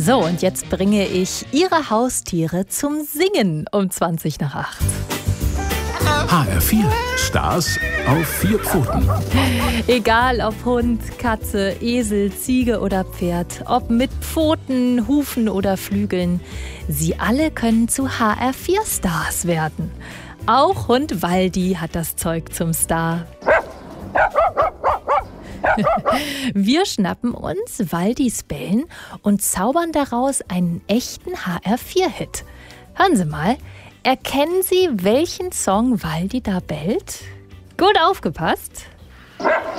So, und jetzt bringe ich Ihre Haustiere zum Singen um 20 nach 8. HR4 Stars auf 4 Pfoten. Egal ob Hund, Katze, Esel, Ziege oder Pferd, ob mit Pfoten, Hufen oder Flügeln, sie alle können zu HR4-Stars werden. Auch Hund Waldi hat das Zeug zum Star. Wir schnappen uns Waldis Bellen und zaubern daraus einen echten HR4-Hit. Hören Sie mal, erkennen Sie, welchen Song Waldi da bellt? Gut aufgepasst!